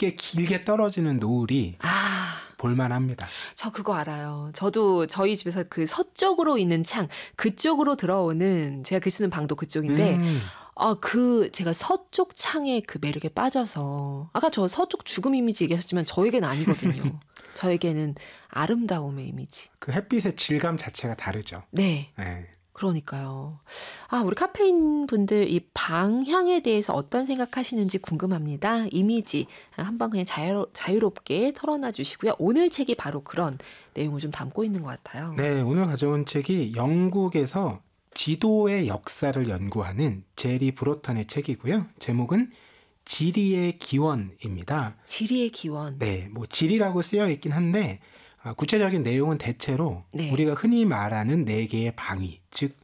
얇게 길게 떨어지는 노을이 볼만합니다. 저 그거 알아요. 저도 저희 집에서 그 서쪽으로 있는 창, 그쪽으로 들어오는, 제가 글 쓰는 방도 그쪽인데 제가 서쪽 창의 그 매력에 빠져서, 아까 저 서쪽 죽음 이미지 얘기하셨지만 저에게는 아니거든요. 저에게는 아름다움의 이미지. 그 햇빛의 질감 자체가 다르죠. 네. 그러니까요. 우리 카페인 분들 이 방향에 대해서 어떤 생각하시는지 궁금합니다. 이미지 한번 그냥 자유롭게 털어놔 주시고요. 오늘 책이 바로 그런 내용을 좀 담고 있는 것 같아요. 네, 오늘 가져온 책이 영국에서 지도의 역사를 연구하는 제리 브로턴의 책이고요. 제목은 지리의 기원입니다. 지리의 기원. 네, 뭐 지리라고 쓰여 있긴 한데 구체적인 내용은 대체로 우리가 흔히 말하는 4개의 방위, 즉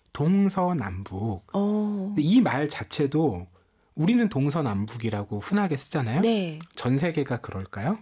동서남북. 이 말 자체도 우리는 동서남북이라고 흔하게 쓰잖아요. 네. 전 세계가 그럴까요?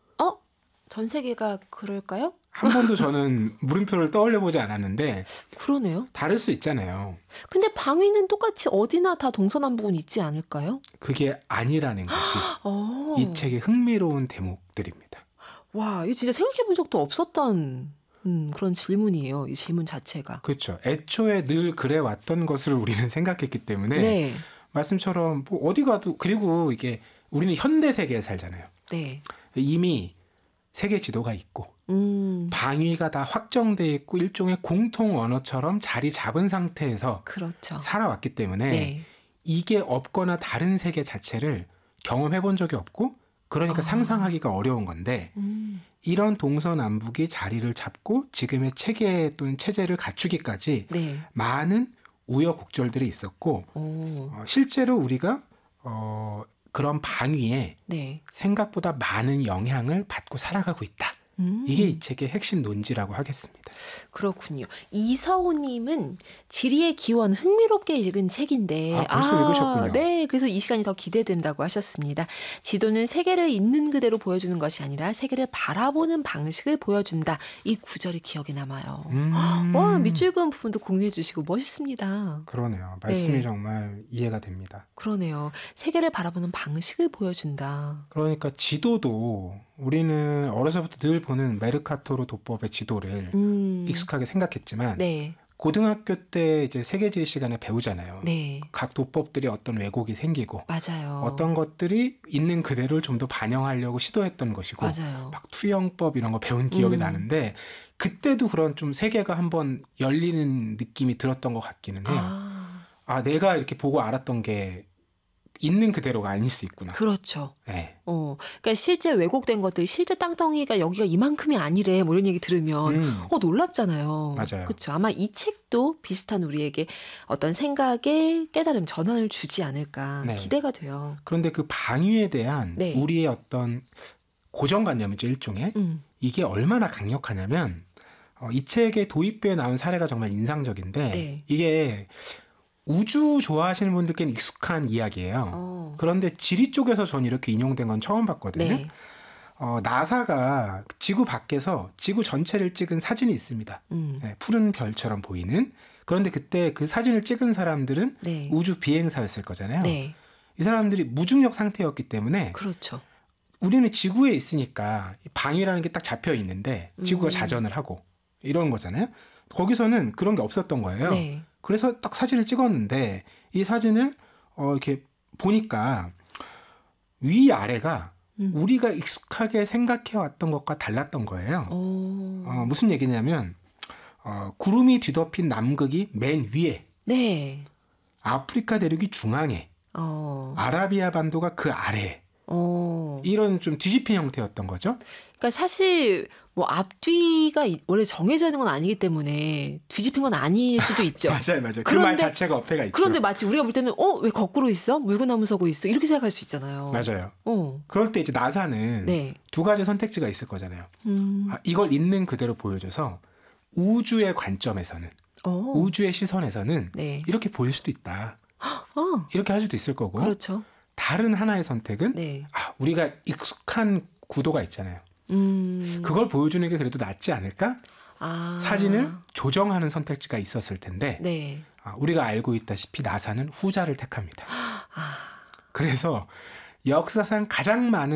전 세계가 그럴까요? 한 번도 저는 물음표를 떠올려보지 않았는데 그러네요. 다를 수 있잖아요. 근데 방위는 똑같이 어디나 다 동서남북은 있지 않을까요? 그게 아니라는 것이 이 책의 흥미로운 대목들입니다. 와, 이거 진짜 생각해본 적도 없었던 그런 질문이에요. 이 질문 자체가. 그렇죠. 애초에 늘 그래왔던 것을 우리는 생각했기 때문에 말씀처럼 뭐 어디 가도, 그리고 이게 우리는 현대 세계에 살잖아요. 네. 이미 세계 지도가 있고 방위가 다 확정돼 있고 일종의 공통 언어처럼 자리 잡은 상태에서 그렇죠. 살아왔기 때문에 이게 없거나 다른 세계 자체를 경험해 본 적이 없고, 그러니까 상상하기가 어려운 건데 이런 동서남북이 자리를 잡고 지금의 체계 또는 체제를 갖추기까지 많은 우여곡절들이 있었고 실제로 우리가 그런 방위에 생각보다 많은 영향을 받고 살아가고 있다. 이게 이 책의 핵심 논지라고 하겠습니다. 그렇군요. 이서호님은 지리의 기원 흥미롭게 읽은 책인데 벌써 읽으셨군요. 네, 그래서 이 시간이 더 기대된다고 하셨습니다. 지도는 세계를 있는 그대로 보여주는 것이 아니라 세계를 바라보는 방식을 보여준다. 이 구절이 기억에 남아요. 와, 밑줄 그은 부분도 공유해 주시고 멋있습니다. 그러네요. 말씀이 정말 이해가 됩니다. 그러네요. 세계를 바라보는 방식을 보여준다. 그러니까 지도도 우리는 어려서부터 늘 보는 메르카토르 도법의 지도를 익숙하게 생각했지만 고등학교 때 이제 세계지리 시간에 배우잖아요. 각 도법들이 어떤 왜곡이 생기고 어떤 것들이 있는 그대로를 좀 더 반영하려고 시도했던 것이고 막 투영법 이런 거 배운 기억이 나는데 그때도 그런 좀 세계가 한번 열리는 느낌이 들었던 것 같기는 해요. 내가 이렇게 보고 알았던 게 있는 그대로가 아닐 수 있구나. 그렇죠. 그러니까 실제 왜곡된 것들, 실제 땅덩이가 여기가 이만큼이 아니래, 뭐 이런 얘기 들으면 놀랍잖아요. 맞아요. 그렇죠. 아마 이 책도 비슷한 우리에게 어떤 생각의 깨달음, 전환을 주지 않을까 기대가 돼요. 그런데 그 방위에 대한 우리의 어떤 고정관념이죠, 일종의. 이게 얼마나 강력하냐면 이 책에 도입부에 나온 사례가 정말 인상적인데 이게 우주 좋아하시는 분들께는 익숙한 이야기예요. 그런데 지리 쪽에서 전 이렇게 인용된 건 처음 봤거든요. 나사가 지구 밖에서 지구 전체를 찍은 사진이 있습니다. 푸른 별처럼 보이는. 그런데 그때 그 사진을 찍은 사람들은 우주 비행사였을 거잖아요. 이 사람들이 무중력 상태였기 때문에 우리는 지구에 있으니까 방위라는 게 딱 잡혀 있는데 지구가 자전을 하고 이런 거잖아요. 거기서는 그런 게 없었던 거예요. 그래서 딱 사진을 찍었는데 이 사진을 이렇게 보니까 위아래가 우리가 익숙하게 생각해왔던 것과 달랐던 거예요. 무슨 얘기냐면 구름이 뒤덮인 남극이 맨 위에, 아프리카 대륙이 중앙에, 아라비아 반도가 그 아래에, 이런 좀 뒤집힌 형태였던 거죠. 그러니까 사실 뭐 앞뒤가 원래 정해져 있는 건 아니기 때문에 뒤집힌 건 아닐 수도 있죠. 맞아요. 그 말 자체가 어폐가 있죠. 그런데 마치 우리가 볼 때는 왜 거꾸로 있어? 물구나무 서고 있어? 이렇게 생각할 수 있잖아요. 맞아요. 그럴 때 이제 나사는 두 가지 선택지가 있을 거잖아요. 이걸 있는 그대로 보여줘서 우주의 관점에서는, 우주의 시선에서는 이렇게 보일 수도 있다. 이렇게 할 수도 있을 거고. 그렇죠. 다른 하나의 선택은 우리가 익숙한 구도가 있잖아요. 그걸 보여주는 게 그래도 낫지 않을까? 사진을 조정하는 선택지가 있었을 텐데 우리가 알고 있다시피 나사는 후자를 택합니다. 그래서 역사상 가장 많은